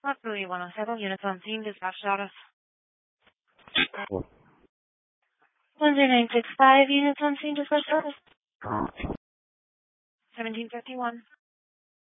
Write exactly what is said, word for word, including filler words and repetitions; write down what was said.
Absolutely one oh seven, units on scene, dispatch status. one zero nine six five, units on scene, dispatch status. seventeen fifty-one.